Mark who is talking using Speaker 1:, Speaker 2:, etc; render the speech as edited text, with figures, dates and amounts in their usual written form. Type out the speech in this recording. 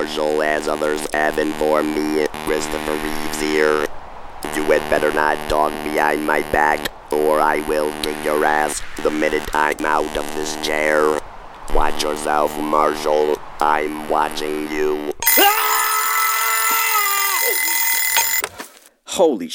Speaker 1: Marshall, as others have informed me. Christopher Reeves here. You had better not talk behind my back, or I will kick your ass the minute I'm out of this chair. Watch yourself, Marshall. I'm watching you.
Speaker 2: Holy